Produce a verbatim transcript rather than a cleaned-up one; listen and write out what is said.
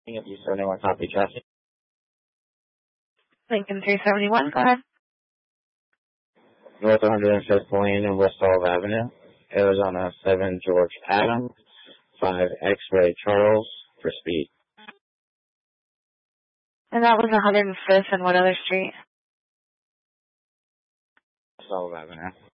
If you seventy-one copy traffic. Lincoln three seventy-one, go ahead. North one hundred fifth Lane and West Olive Avenue, Arizona seven George Adams, five X-Ray Charles for speed. And that was one hundred fifth and what other street? West Olive Avenue.